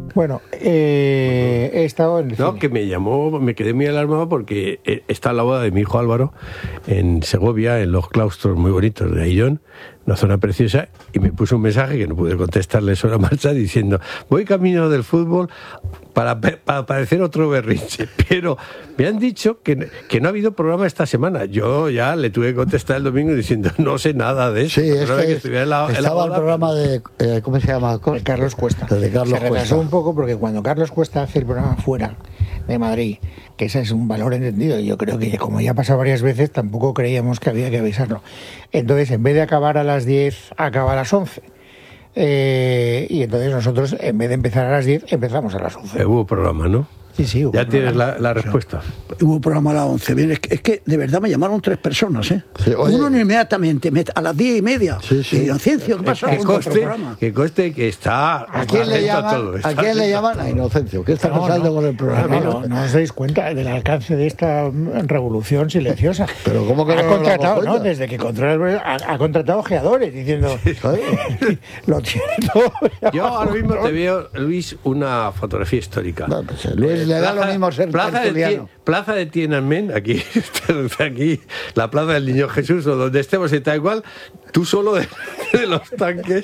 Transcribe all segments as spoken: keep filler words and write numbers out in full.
Bueno, eh, he estado en el No, cine. que me llamó, me quedé muy alarmado porque está la boda de mi hijo Álvaro en Segovia, en los claustros muy bonitos de Ayllón, una zona preciosa, y me puso un mensaje que no pude contestarle sobre la marcha diciendo: voy camino del fútbol para, para parecer otro berrinche, pero me han dicho que, que no ha habido programa esta semana. Yo ya le tuve que contestar el domingo diciendo: no sé nada de eso. Sí, es que, que en la, estaba en la boda, el programa de, eh, ¿cómo se llama? De Carlos Cuesta. De Carlos se retrasó Cuesta. un poco porque cuando Carlos Cuesta hace el programa fuera de Madrid, que ese es un valor entendido, y yo creo que como ya ha pasado varias veces, tampoco creíamos que había que avisarlo. Entonces, en vez de acabar a las diez, acaba a las once. Eh, y entonces nosotros, en vez de empezar a las diez, empezamos a las once. Eh, hubo programa, ¿no? Sí, sí. Ya tienes la, la respuesta. Hubo programa a las once. Bien, es, que, es que de verdad me llamaron tres personas, ¿eh? Sí, oye. Uno inmediatamente, me- a las diez y media. Sí, sí. Y dijeron, Ciencio, ¿qué pasa Que con tu conste, programa? que conste que está ¿A quién le atento a llaman? todo, está ¿A quién le atento llaman? a A todo. Inocencio. ¿Qué está No, pasando no. con el programa? No, no, no os dais cuenta del alcance de esta mm, revolución silenciosa. Pero ¿cómo que ha no nos contratado, damos ¿no? cuenta? Desde que controla el- ha, ha contratado ojeadores diciendo lo tiene todo. Yo ahora mismo te veo, Luis, una fotografía histórica. No, pues, eh, Luis, le da lo mismo ser plaza de, tertuliano. Tien- plaza de Tiananmen, aquí, aquí, la plaza del Niño Jesús, o donde estemos, está igual, tú solo de, de los tanques,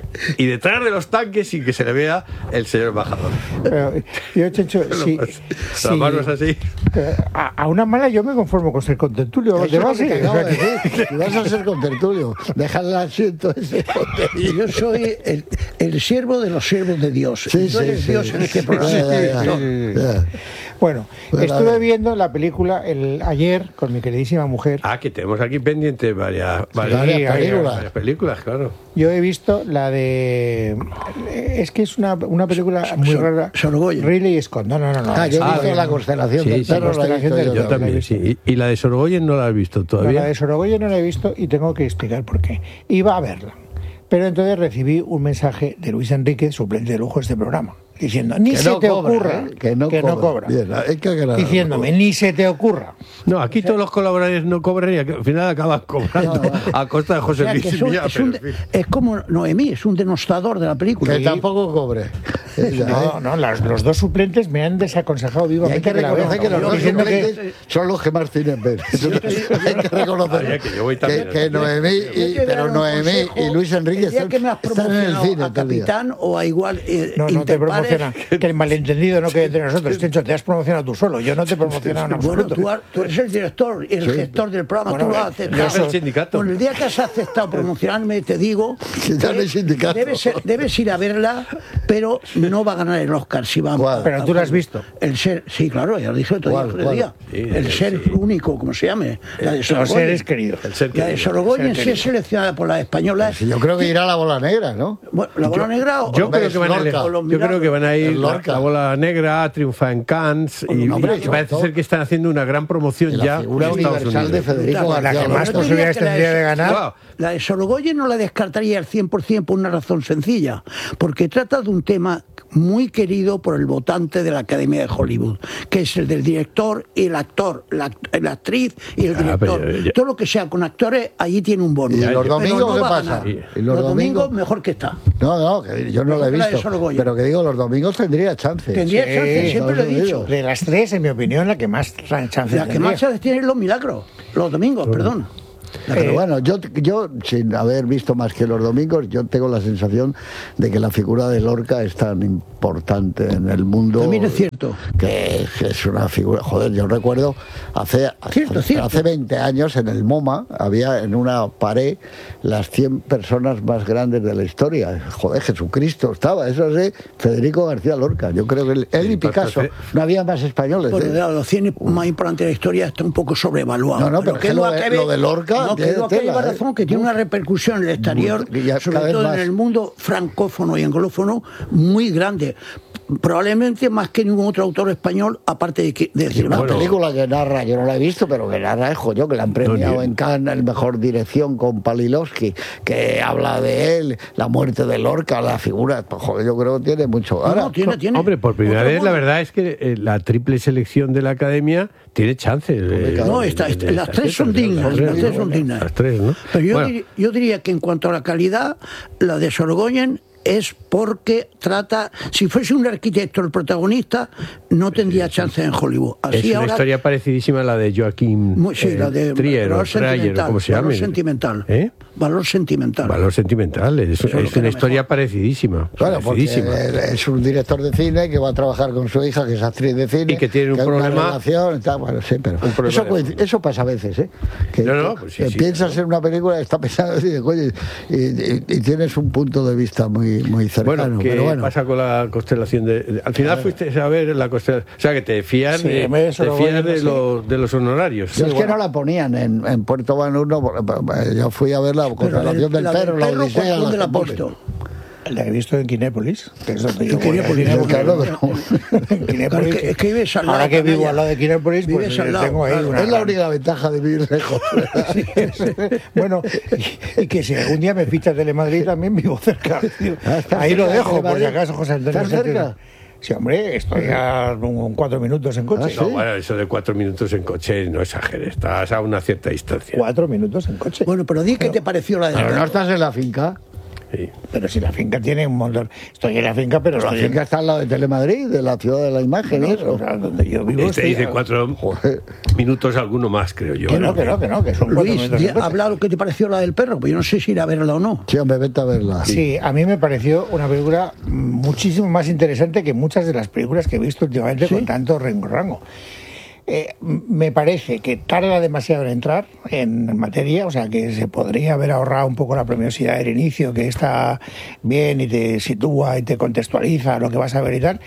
y detrás de los tanques sin que se le vea el señor embajador. Pero, yo, Chencho, si, Las si- manos así. eh, a, a una mala yo me conformo con ser contenturio. Eso De es lo base, que te o acabo sea de que- decir. Si vas a ser contertulio, deja el asiento ese. Y yo soy el, el siervo de los siervos de Dios. Sí, Y tú eres sí, Dios sí. en este Sí, programa. ya, ya, ya. Ya. Bueno, Bueno, a estuve ver. viendo la película el, ayer con mi queridísima mujer. Ah, que tenemos aquí pendiente varias, varias varias, películas. varias películas, claro. Yo he visto la de... Es que es una, una película muy Sor- rara. Sorgoyen. Ridley Scott. No, no, no. no. Ah, yo he Ah, visto bien. la constelación Sí, del sí, perro, la he constelación visto del- yo Yo la he también, visto. sí. Y, y la de Sorgoyen no la has visto No, todavía. la de Sorogoyen no la he visto y tengo que explicar por qué. Iba a verla, pero entonces recibí un mensaje de Luis Enrique, suplente de lujo de este programa, diciendo, ni Que se no te cobra, ocurra, ¿eh? Que no cobra. Bien, hay que aclararlo. diciéndome, ni se te ocurra. No, aquí todos los colaboradores no cobran y al final acaban cobrando a costa de O José sea, Luis que es, y un- mía, es pero, un- en fin. es como Noemí, es un denostador de la película. Que tampoco cobre. Ella, No, ¿eh? no, las- los dos suplentes me han desaconsejado Y hay vivamente que la vea. reconocer que los dos Diciendo que- suplentes son los que más cines ven. Eso hay que reconocer. Oye, que yo voy también. Que, que Noemí, y, Yo te voy a pero dar un Noemí consejo. y Luis Enrique El día están, que me has están en el promocionado cine a todo el día. capitán o a igual eh, No, no te interpares, promociona. Que el malentendido no quede entre nosotros. Chencho, te has promocionado tú solo. Yo no te he promocionado en Bueno, absoluto. tú, har- tú eres el director y el Sí. gestor del programa, Bueno, tú lo yo has aceptado. soy el sindicato. Bueno, el día que has aceptado promocionarme, te digo Que ya no hay sindicato. Debes, ser- debes ir a verla, pero no va a ganar el Oscar si va ¿Cuál? a- Pero tú la has visto. El ser, sí, claro, ya lo dije otro día. ¿Cuál, otro cuál? día. Sí, el ser sí. único, como se llame. La de Los Sorogoyen. seres queridos. El ser La de querido. Sorogoyen Ser sí querido. es seleccionada por las españolas. Sí, yo creo que irá a la bola negra, ¿no? Bueno, la bola negra o Yo Hombre, creo que van a Lorca. ir, o los yo creo que van a ir El la, Lorca. la bola negra, triunfa en Cannes y, hombre, y sobre parece todo- ser que están haciendo una gran promoción Y la ya figura en Estados universal de Unidos. Federico Claro, la García que Lorca. más Yo diría posibilidades que la tendría de- de ganar. Wow. La de Sorogoyen no la descartaría al cien por ciento por una razón sencilla, porque trata de un tema muy querido por el votante de la Academia de Hollywood, que es el del director y el actor, la, act- la actriz y el Ah, director. pero ya- Todo lo que sea con actores, allí tiene un bono. ¿Y los Pero domingos no qué va a pasa? ganar. ¿Y los Los domingos domingos? mejor que está. No, no, que yo no la he La de visto. Sorogoyen. Pero que digo, los domingos tendría chance. Tendría Sí, chance, siempre lo he Estados dicho. Unidos. De las tres, en mi opinión, la que más chance La que más chance tiene es los milagros, los domingos, perdón. Pero bueno, yo, yo, sin haber visto más que los domingos, yo tengo la sensación de que la figura de Lorca es tan importante en el mundo. También es cierto. Que es una figura. Joder, yo recuerdo hace, Cierto, hace, cierto. hace veinte años en el MoMA había en una pared las cien personas más grandes de la historia. Joder, Jesucristo estaba, eso sí, Federico García Lorca. Yo creo que él, él y Sí, Picasso, bastante. no había más españoles. Bueno, ¿eh? de los cien más importantes de la historia está un poco sobrevaluado. No, no, pero que lo de- Aquebe- lo de Lorca no, que tiene lo que tela, lleva ¿eh? razón, que tiene una repercusión en el exterior, Y ya sobre cada vez todo más. en el mundo francófono y anglófono, muy grande. Probablemente más que ningún otro autor español, aparte de, que, de Y una Bueno. película que narra, yo no la he visto, pero que narra es joyo, que la han premiado No, ni- en Cannes, el mejor dirección con Palilowski, que habla de él, la muerte de Lorca, la figura, pues, joder, yo creo que tiene mucho. No, Ahora, no, tiene, tiene. Hombre, por primera Otro vez la mono. verdad es que eh, la triple selección de la Academia tiene chances. eh, claro. No, esta- esta- de- de las estas tres son cosas, dignas, las las ¿no? tres son dignas. Las tres, ¿no? Pero yo, Bueno, dir- yo diría que en cuanto a la calidad, la de Sorogoyen es porque trata, si fuese un arquitecto el protagonista, no tendría chance en Hollywood. Así es una ahora, historia parecidísima a la de Joaquín muy, sí, eh, la de Trier, valor o Dreyer, o como se valor llame. sentimental. ¿Eh? Valor sentimental. Valor sentimental, es, Eso es lo es que una era historia mejor. parecidísima. Bueno, porque parecidísima. es un director de cine que va a trabajar con su hija, que es actriz de cine. Y que tiene un hay problema- Una relación, y tal, bueno, sí, pero un problema eso, de pues, fondo. eso pasa a veces, ¿eh? Que, No, no, que- pues sí, que sí, piensas claro. en una película, está pensando así de coño, y, y- y tienes un punto de vista muy, muy cercano. Bueno, ¿qué pero bueno, pasa con la constelación de, de- al final fuiste a ver la constelación, o sea que te fías, Sí, de, me- eso te lo voy fías a- de, sí. los, de los honorarios. yo es que bueno. no la ponían en, en Puerto Banús, porque yo fui a ver la Pero constelación del la perro, la perro, Odisea, ¿dónde la la has visto? La he visto en Kinépolis, que es donde yo En voy. Kinépolis, Kinépolis, claro, pero- en Kinépolis, Claro, es que- es que vives al lado, ahora que vivo canalla. al lado de Kinépolis, pues Vives al eh, lado, tengo ahí claro. una es la gran- única ventaja de vivir lejos. Bueno, y, y que si algún día me ficha Telemadrid también vivo cerca. Ah, ¿estás Ahí lo cerca de dejo, por si Telemadrid? acaso, José Antonio. ¿Estás cerca? Sí, hombre, estoy a un, cuatro minutos en coche. Ah, sí. No, bueno, eso de cuatro minutos en coche no exageres, estás a una cierta distancia. Cuatro minutos en coche. Bueno, pero di qué te pareció la de Pero no estás en la finca. Sí. Pero si la finca tiene un montón. Estoy en la finca, pero La estoy finca está al lado de Telemadrid, de la ciudad de la imagen, en y eso. o sea, donde yo vivo. Este estoy dice a- cuatro Joder. minutos, alguno más, creo yo. Que no, que no, que no, que son cuatro Luis, minutos di- en coche. habla lo que te pareció la del perro, pues yo no sé si ir a verla o no. Sí, hombre, vete a verla. Sí, a mí me pareció una película muchísimo más interesante que muchas de las películas que he visto últimamente con tanto rango. Eh, me parece que tarda demasiado en entrar en materia, o sea que se podría haber ahorrado un poco la premiosidad del inicio, que está bien y te sitúa y te contextualiza lo que vas a ver y tal.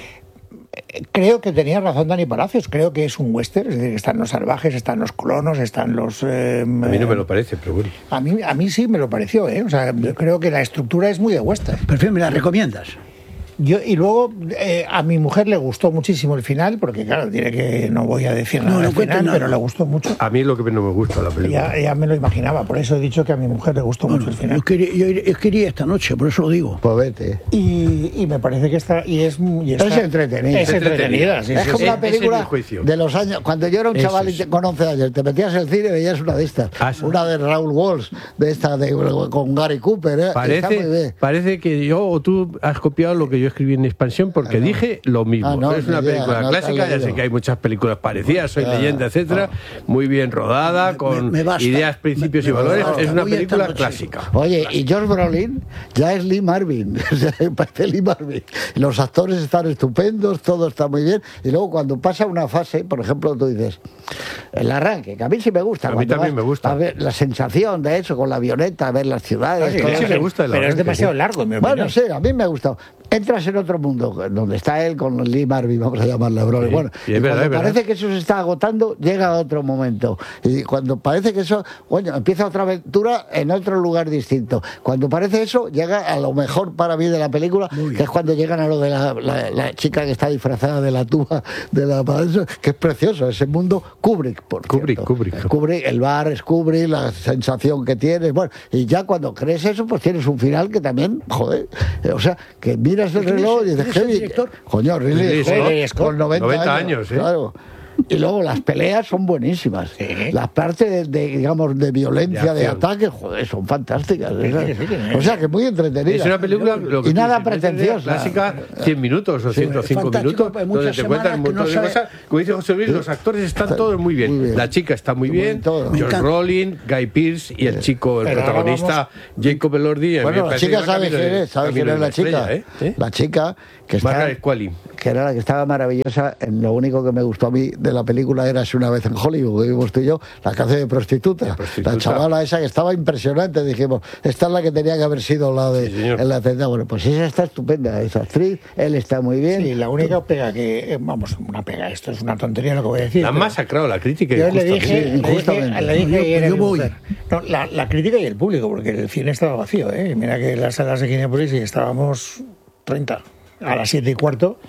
Eh, Creo que tenía razón Dani Palacios, creo que es un western, es decir, están los salvajes, están los colonos, están los... eh, A mí no me lo parece, pero bueno. a mí, a mí sí me lo pareció, ¿eh? O sea, yo creo que la estructura es muy de western. Pero me la recomiendas. Yo, y luego eh, a mi mujer le gustó muchísimo el final, porque claro, tiene que, no voy a decir No, nada no del cuentes final, nada. pero le gustó mucho. A mí es lo que no me gusta la película. Ya, ya me lo imaginaba, por eso he dicho que a mi mujer le gustó Bueno, mucho el final. yo quería, yo iré- yo quería esta noche, por eso lo digo. Pues vete. Y, y me parece que está... Y es, y está- Es entretenida. Es entretenida, sí, es sí, como sí. una Ese es película mi juicio. de los años. Cuando yo era un Eso chaval es. y te- con once años, te metías en el cine y veías una de estas. Ah, sí. Una de Raúl Walsh, de esta de, con Gary Cooper. ¿eh? Está muy Parece, bien. parece que yo o tú has copiado lo que yo escribí en Expansión porque dije lo mismo. Ah, no, es una ni idea, película no te has clásica, ya leído. sé que hay muchas películas parecidas, Soy leyenda, etcétera, muy bien rodada, con me basta. ideas, principios Me- y me valores. basta. Es una Voy esta película noche. clásica. Oye, y George Brolin ya es Lee Marvin. O sea, parece Lee Marvin. Los actores están estupendos, todo está muy bien. Y luego cuando pasa una fase, por ejemplo, tú dices, el arranque, que a mí sí me gusta. A mí cuando también vas me gusta. a ver la sensación de eso, con la avioneta, ver las ciudades. Ah, sí, todo sí eso. me gusta el pero es arranque, demasiado sí. largo, en mi Bueno, opinión. sí, a mí me ha gustado. Entras en otro mundo, donde está él con Lee Marvin, vamos a llamarle Brolin. Sí, Bueno, sí, es y verdad, cuando es verdad. parece que eso se está agotando, llega a otro momento. Y cuando parece que eso, bueno, empieza otra aventura en otro lugar distinto. Cuando parece eso, llega a lo mejor para mí de la película, que es cuando llegan a lo de la, la- la chica que está disfrazada de la tuba, de la que es precioso, ese mundo Kubrick, por Kubrick, cierto. Kubrick. Kubrick, el bar es Kubrick, la sensación que tienes, bueno, y ya cuando crees eso, pues tienes un final que también, joder, eh, o sea, que miras el ¿Quién es- reloj y quién dices, es el "Heavy". director? Coño, Ridley Ridley Scott, Scott, con noventa, noventa años, años, ¿eh? claro. Y luego las peleas son buenísimas. Sí. Las partes de, de, digamos, de violencia, De de, acción. ataque, joder, son fantásticas. Sí, esas. sí, sí, sí. O sea, que muy entretenidas. Es una película lo que y tú nada dices, pretenciosa. clásica, cien minutos o ciento cinco fantástico, minutos, hay muchas donde te cuentan un semanas que montón no de sabe- cosas. Como dice José Luis, los actores están todos muy bien. Muy bien. La chica está muy Muy bien, todo. Me George encanta. Brolin, Guy Pearce y el chico, el Pero ahora protagonista, Jacob Elordi. a mí me Bueno, la parece chica que va sabe camino quién de- es, sabe camino quién es de la estrella, chica. ¿eh? ¿Eh? La chica que está, Margaret Qualley. que era la que estaba maravillosa. En lo único que me gustó a mí de la película era Si una vez en Hollywood, que vimos tú y yo, la que hace de prostituta. De prostituta. La chavala esa que estaba impresionante. Dijimos, esta es la que tenía que haber sido la de Sí, señor. el atentado. Bueno, pues esa está estupenda, esa actriz, él está muy bien. Sí, la única pega que... eh, vamos, una pega, esto es una tontería lo que voy a decir. La han pero- masacrado la crítica. Yo le injustamente. dije, Sí, le dije, injustamente. le dije Yo- ayer a yo mi voy. mujer. No, la, la crítica y el público, porque el cine estaba vacío, ¿eh? Mira que las salas de Kinépolis y estábamos treinta. A las siete y cuarto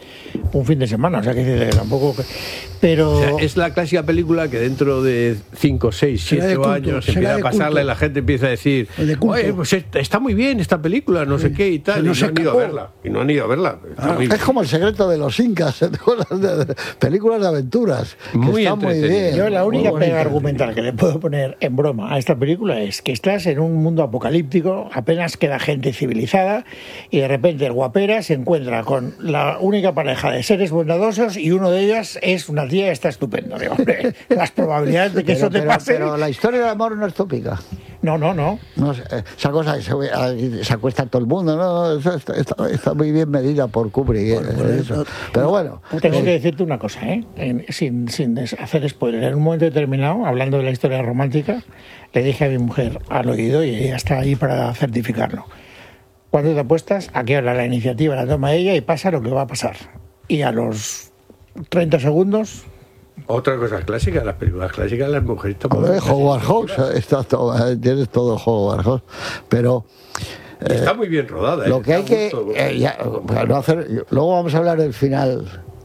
un fin de semana, o sea que dice, tampoco... Pero... O sea, es la clásica película que dentro de cinco, seis, siete años empieza a pasarla y la gente empieza a decir, oye, pues está muy bien esta película, no sé qué y tal, no y no han ido a verla. Y no han ido a verla. Ah, es como El secreto de los incas, de películas de aventuras. Muy está muy bien. Yo la única pega argumental que le puedo poner en broma a esta película es que estás en un mundo apocalíptico, apenas queda gente civilizada y de repente el guapera se encuentra con la única pareja de seres bondadosos y uno de ellos es una tía que está estupendo. Digo, hombre, las probabilidades de que pero, eso te pero, pase... Pero la historia del amor no es tópica. No, no, no. no esa cosa que se, se acuesta todo el mundo, no, eso está, está, está muy bien medida por Kubrick. Bueno, por eso. Pero bueno. Tengo que decirte una cosa, ¿eh? En, sin, sin hacer spoiler. En un momento determinado, hablando de la historia romántica, le dije a mi mujer al oído y ella está ahí para certificarlo. Cuando te apuestas, aquí ahora la iniciativa la toma ella y pasa lo que va a pasar. Y a los treinta segundos... Otra cosa clásica, las películas clásicas, las mujeres... Howard Hawks, está todo, tienes todo Howard Hawks, pero... Eh, está muy bien rodada. Lo eh, que hay que... Eh, ya, no hacer, luego vamos a hablar del final,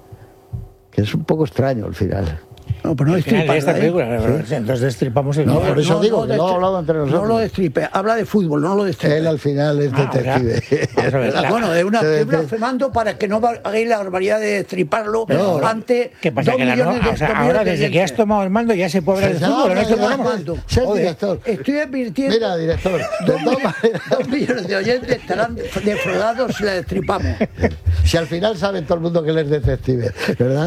que es un poco extraño el final. No, pero no destripa esta película, ¿eh? ¿Sí? Entonces destripamos el... No, por eso no, digo, no, que no hablado entre nosotros. No lo destripe, habla de fútbol, no lo destripe. Él al final es ah, detective. La, bueno, es una película Fernando para que no hagáis la barbaridad de destriparlo no, ante ¿qué pasa? dos Que la, millones no, de o sea, ahora desde que has tomado el mando ya se puede hablar de fútbol en este programa. Ser director. Estoy advirtiendo... Mira, director. Dos, dos millones de oyentes estarán defraudados si la destripamos. Si al final sabe todo el mundo que él es detective, ¿verdad?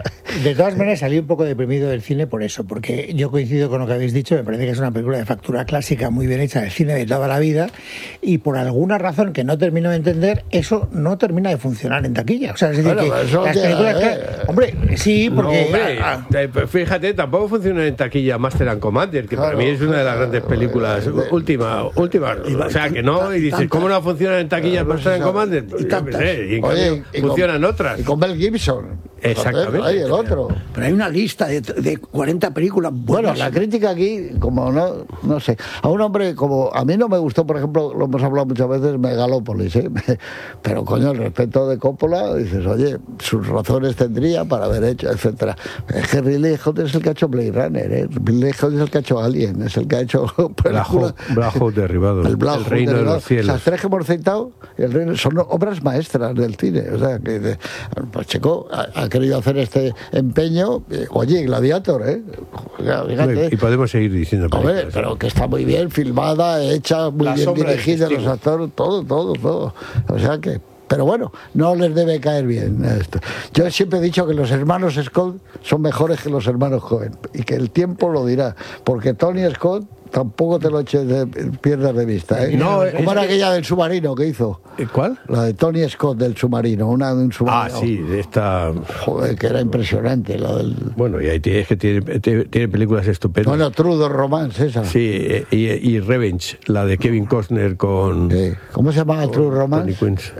De todas maneras salí un poco deprimido del cine por eso, porque yo coincido con lo que habéis dicho, me parece que es una película de factura clásica muy bien hecha del cine de toda la vida y por alguna razón que no termino de entender, eso no termina de funcionar en taquilla. O sea, es decir, bueno, que las películas... Que, eh. Hombre, sí, porque... No, hombre, ah, ah. Fíjate, tampoco funciona en taquilla Master and Commander, que claro, para mí es una de las grandes películas última, última. O sea, que no, y dices, ¿cómo no funciona en taquilla Master and Commander? Pues yo qué sé, y en cambio funcionan otras. Y con Mel Gibson. Exactamente. Ahí el otro. Pero hay una lista de, de cuarenta películas buenas. Bueno, la crítica aquí, como no, no sé, a un hombre como, a mí no me gustó, por ejemplo, lo hemos hablado muchas veces, Megalópolis, ¿eh? Pero coño, el respeto de Coppola, dices, oye, sus razones tendría para haber hecho, etcétera. Es que Ridley Scott es el que ha hecho Blade Runner, ¿eh? Ridley Scott es el que ha hecho Alien, es el que ha hecho Black Hawk derribado, el, Black el reino derribado. de los cielos. Las tres que hemos citado el reino, son obras maestras del cine, o sea, que de, pues Checo ha, ha querido hacer este empeño, eh, oye, Gladiator, ¿eh? Fíjate. Y podemos seguir diciendo películas, Hombre, pero que está muy bien filmada, hecha, muy la bien dirigida, los actores, todo, todo, todo. O sea que... Pero bueno, no les debe caer bien esto. Yo siempre he dicho que los hermanos Scott son mejores que los hermanos Coen y que el tiempo lo dirá, porque Tony Scott tampoco te lo eches de, pierdas de vista, ¿eh? No, ¿cómo era que... aquella del submarino que hizo? ¿Cuál? La de Tony Scott del submarino, una de un submarino. Ah, sí, de esta... Joder, que era impresionante la del... Bueno, y ahí tienes que tiene, tiene, tiene películas estupendas. Bueno, True Romance, esa. Sí, y, y Revenge, la de Kevin Costner con... Sí. ¿Cómo se llama True Romance?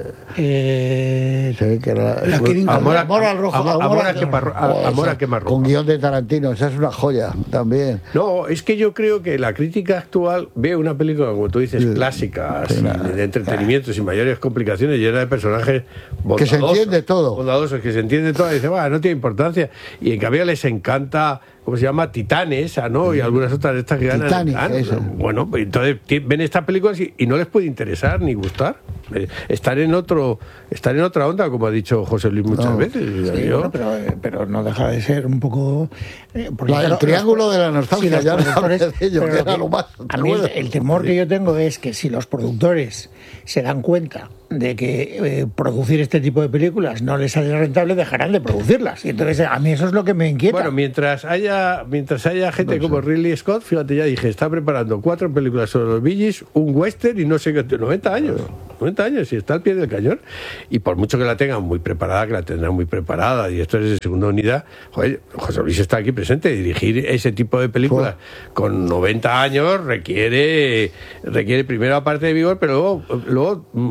Eh... Sí, que era... La Kevin Amor, amor al rojo. Amor, amor a quemarropa. Amor a quemarropa. Con guión de Tarantino, esa es una joya también. No, es que yo creo que la crítica actual ve una película, como tú dices, sí, clásica, sí, sin, de entretenimiento, sin mayores complicaciones, llena de personajes bondadosos, que se entiende todo. Bondadosos, que se entiende todo, y dice, bueno, no tiene importancia. Y en cambio les encanta, ¿cómo se llama? Titanes, ¿no? Y algunas otras de estas que ganan. Titanic, ganan. Bueno, pues entonces ven estas películas y, y no les puede interesar ni gustar. Estar en otro, estar en otra onda, como ha dicho José Luis muchas no, veces. Sí, yo. Bueno, pero, pero no deja de ser un poco... Eh, la, el triángulo de la nostalgia, si ya no de ello, que era lo más... A mí el, el temor que yo tengo es que si los productores se dan cuenta de que eh, producir este tipo de películas no les sale rentable, dejarán de producirlas. Y entonces a mí eso es lo que me inquieta. Bueno, mientras haya mientras haya gente no sé. como Ridley Scott, fíjate, ya dije, está preparando cuatro películas sobre los Bee Gees, un western y no sé qué, noventa años. noventa años, y está al pie del cañón. Y por mucho que la tengan muy preparada, que la tendrán muy preparada, directores de segunda unidad, joder, José Luis está aquí presente. Dirigir ese tipo de películas Fue. con noventa años requiere requiere primero aparte de vigor, pero luego, luego mucho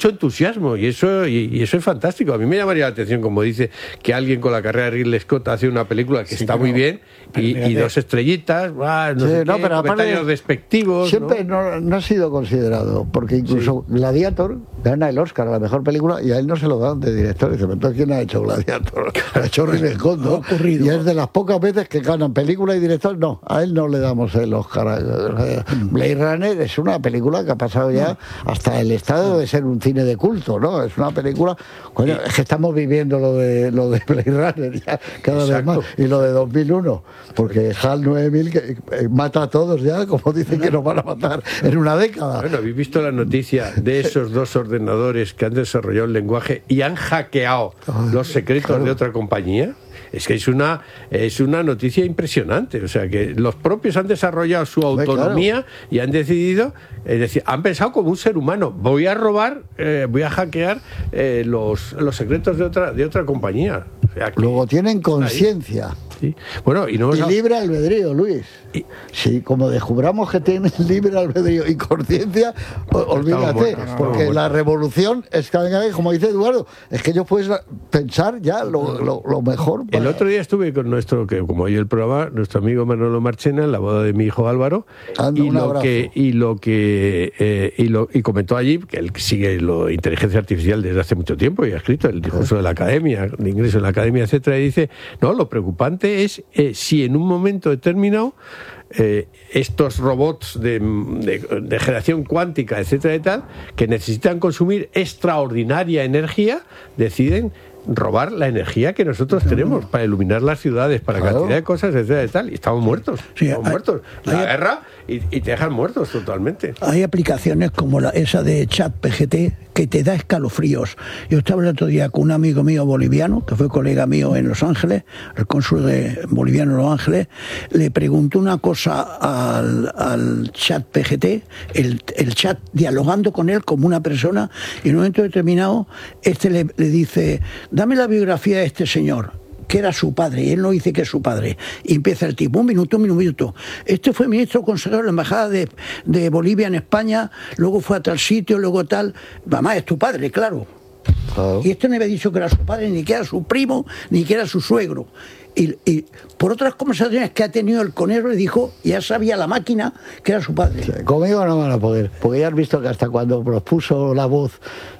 mucho entusiasmo y eso y, y eso es fantástico. A mí me llamaría la atención, como dice, que alguien con la carrera de Ridley Scott hace una película que sí, está muy bien y, y dos estrellitas, ah, no sí, sé no, qué, pero comentarios despectivos. Siempre ¿no? No, no ha sido considerado, porque incluso sí. Gladiator gana el Oscar a la mejor película y a él no se lo dan de director. Dice, entonces ¿quién ha hecho Gladiator? Ha hecho Ridley Scott, ¿no? Ocurrido. Y es de las pocas veces que ganan película y director. No, a él no le damos el Oscar. Blade Runner es una película que ha pasado ya hasta el estado de ser un cine de culto, ¿no? Es una película, coño, es que estamos viviendo lo de lo de Blade Runner ya cada Exacto. vez más, y lo de dos mil uno, porque HAL nueve mil que mata a todos ya, como dicen que nos van a matar en una década. Bueno, ¿habéis visto la noticia de esos dos ordenadores que han desarrollado el lenguaje y han hackeado los secretos claro. de otra compañía? Es que es una es una noticia impresionante. O sea, que los propios han desarrollado su autonomía claro. y han decidido, es decir, han pensado como un ser humano. Voy a robar, eh, voy a hackear eh, los, los secretos de otra de otra compañía. O sea, que luego tienen conciencia. Sí. Bueno, y, no y libre albedrío, Luis. Y, sí, como descubramos que tienen libre albedrío y conciencia, olvídate, muertos, porque la revolución es que, como dice Eduardo, es que ellos pueden pensar ya lo, lo, lo mejor. Para... El otro día estuve con nuestro, que como oye el programa, nuestro amigo Manolo Marchena en la boda de mi hijo Álvaro, Ando, y, lo que, y lo que eh, y lo y comentó allí que él sigue la inteligencia artificial desde hace mucho tiempo y ha escrito el discurso de la academia, el ingreso en la academia, etcétera, y dice, no, lo preocupante es eh, si en un momento determinado eh, estos robots de, de, de generación cuántica, etcétera y tal, que necesitan consumir extraordinaria energía, deciden robar la energía que nosotros tenemos para iluminar las ciudades, para claro. cantidad de cosas, etcétera y tal, y estamos muertos, sí, estamos hay, muertos. La hay, guerra y, y te dejan muertos totalmente. Hay aplicaciones como la, esa de ChatGPT que te da escalofríos. Yo estaba el otro día con un amigo mío boliviano, que fue colega mío en Los Ángeles, el cónsul de boliviano en Los Ángeles, le preguntó una cosa al, al ChatGPT, el, el chat dialogando con él como una persona, y en un momento determinado este le, le dice, dame la biografía de este señor, que era su padre, y él no dice que es su padre. Y empieza el tipo, un minuto, un minuto. Este fue ministro consejero de la embajada de, de Bolivia en España, luego fue a tal sitio, luego tal. Mamá, es tu padre, claro. Oh. Y este no había dicho que era su padre, ni que era su primo, ni que era su suegro. Y, y por otras conversaciones que ha tenido el conero, le dijo, ya sabía la máquina que era su padre. Sí, conmigo no van a poder, porque ya has visto que hasta cuando propuso la voz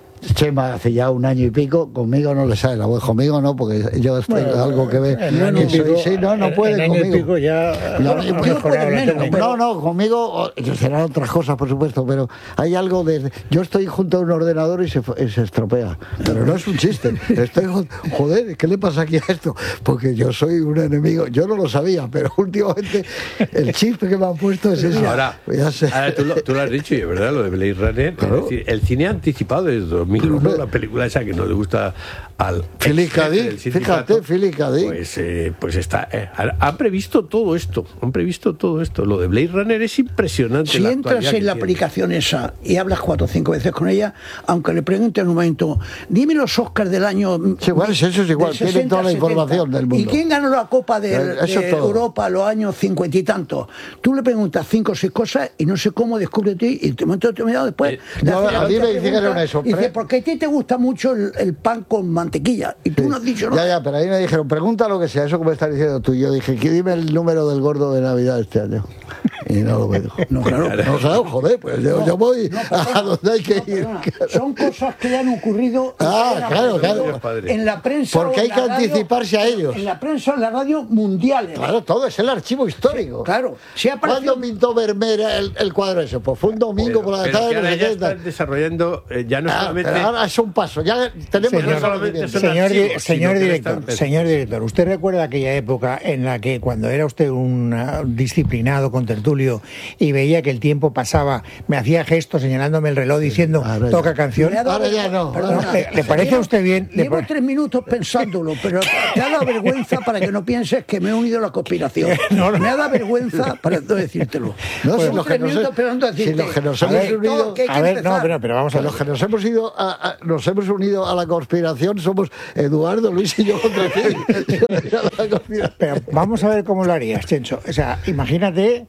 Chema hace ya un año y pico, conmigo no le sale la voz, conmigo no, porque yo tengo bueno, algo que ver. Que soy, sí, no, no puede en conmigo. Año y pico ya, no, no, no, puede menos, no, no, conmigo serán otras cosas, por supuesto, pero hay algo de. Yo estoy junto a un ordenador y se, y se estropea, pero no es un chiste. Estoy, joder, ¿qué le pasa aquí a esto? Porque yo soy un enemigo, yo no lo sabía, pero últimamente el chip que me han puesto es ese. Ahora, ahora tú, lo, tú lo has dicho, y es verdad, lo de Blade Runner, claro. Es decir, el cine anticipado desde dos mil uno, la película esa que no le gusta al Philip K. Dick, fíjate, Philip K. Dick. Pues, eh, pues está, eh, han previsto todo esto, han previsto todo esto. Lo de Blade Runner es impresionante. Si la entras en la tiene. aplicación esa y hablas cuatro o cinco veces con ella, aunque le pregunten en un momento, dime los Oscars del año. Sí, igual, eso es igual, sesenta, tienen toda la información del mundo. ¿Y quién ganó la Copa de, de Europa los años cincuenta y tantos? Tú le preguntas cinco o seis cosas y no sé cómo descubre ti, y de momento determinado después. Eh, no, a mí me dijeron eso. Dice, porque a ti te gusta mucho el, el pan con mantequilla, y tú sí. no has dicho nada. Ya, ya, pero ahí me dijeron, pregunta lo que sea, eso como estás diciendo tú. Y yo dije, dime el número del gordo de Navidad este año. Y no lo veo. No, claro. No, claro, joder, pues yo, no, yo voy no, perdona, a donde hay que no, ir. Perdona. Son cosas que han ocurrido. Ah, claro, claro. En la prensa. Porque hay que anticiparse radio, a ellos. En la prensa, en la radio mundiales. Claro, todo es el archivo histórico. Sí, claro. Si ¿Cuándo pintó Vermeer el, el cuadro ese? Pues fue un domingo pero, por la tarde. Ahora ya están desarrollando, eh, ya no ah, solamente. Ahora es un paso, ya tenemos. Señor, solamente señor, archivos, señor director, señor director, ¿usted recuerda aquella época en la que cuando era usted un uh, disciplinado contertulio y veía que el tiempo pasaba, me hacía gestos señalándome el reloj diciendo ahora toca ya. canción? Ahora ya no. Perdona, ¿Le, ¿Le parece a usted bien? Llevo le... tres minutos pensándolo, pero te ha dado vergüenza para que no pienses que me he unido a la conspiración. No, no. Me ha dado vergüenza para no decírtelo. No, si los que nos, si los que nos hemos ver, unido, a ver, no, pero, pero vamos a ver. Los que nos hemos ido a, a, nos hemos unido a la conspiración somos Eduardo, Luis y yo contra ti. Pero vamos a ver cómo lo harías, Chencho. O sea, imagínate que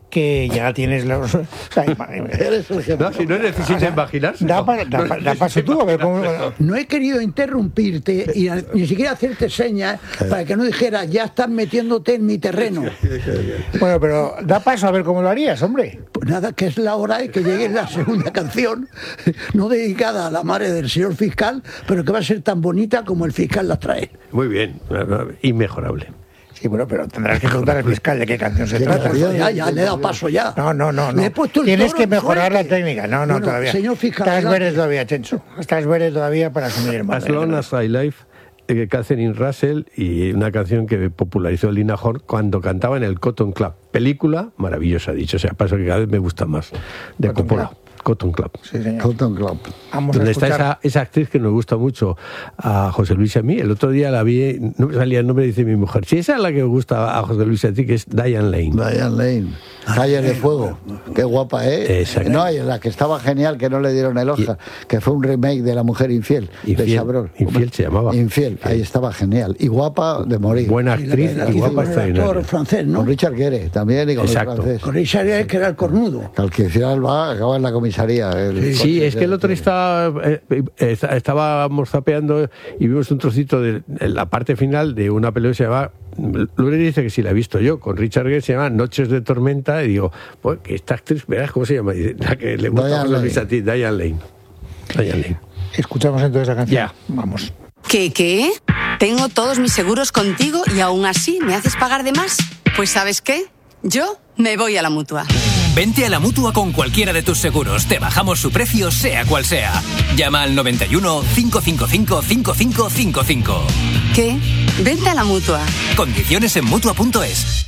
que ya tienes los... O sea, no, si no necesitas imaginarse. Da, pa, da, pa, da paso tú, a ver cómo... No he querido interrumpirte y a, ni siquiera hacerte señas para que no dijeras, ya estás metiéndote en mi terreno. Bueno, pero da paso a ver cómo lo harías, hombre. Pues nada, que es la hora de que llegue la segunda canción, no dedicada a la madre del señor fiscal, pero que va a ser tan bonita como el fiscal la trae. Muy bien, inmejorable. Sí, bueno, pero tendrás que preguntar al fiscal de qué canción se trata. Ya, ya, le he dado paso ya. No, no, no. no. Le he puesto el Tienes toro que en mejorar suerte. la técnica. No, no, Bueno, todavía. señor fiscal, Estás adelante. veres todavía, Chencho. Estás veres todavía para asumir el mando. As Long as I Live, eh, Catherine Russell, y una canción que popularizó Lina Horne cuando cantaba en el Cotton Club. Película maravillosa, dicho sea, paso que cada vez me gusta más. De Cotton Coppola. Club. Cotton Club. Sí, señor. Cotton Club. Vamos a Donde está escuchar. esa, esa actriz que nos gusta mucho a José Luis y a mí. El otro día la vi, no me salía el nombre, dice mi mujer. Si esa es la que gusta a José Luis y a ti, que es Diane Lane. Diane Lane. Calle de Fuego. Qué guapa, ¿eh? Exacto. No, y la que estaba genial, que no le dieron el Oscar, que fue un remake de La Mujer Infiel, Infiel, de Chabrol. Infiel se llamaba. Infiel, ahí estaba genial. Y guapa de morir. Buena actriz Y la- y y guapa el extraordinaria. actor francés, ¿no? Con Richard Gere también y con Exacto. el francés. Con Richard Gere, que era el cornudo. Que al que final va, acaba en la comisaría. el Sí, coche es que el otro de- estaba, eh, eh, estábamos zapeando y vimos un trocito de en la parte final de una película que se llama, Lourdes dice que sí la he visto yo, con Richard Gere, se llama Noches de Tormenta, y digo, pues que esta actriz, verás cómo se llama, dice, la que le gusta Diane a José Lane. Luis a ti, Diane Lane. Diane Lane. Escuchamos entonces la canción. Ya. Vamos. ¿Qué, qué? Tengo todos mis seguros contigo y aún así me haces pagar de más. Pues ¿sabes qué? Yo me voy a la Mutua. Vente a la Mutua con cualquiera de tus seguros. Te bajamos su precio, sea cual sea. Llama al noventa y uno, cinco cinco cinco, cinco cinco cinco cinco. ¿Qué? Vente a la Mutua. Condiciones en Mutua punto es.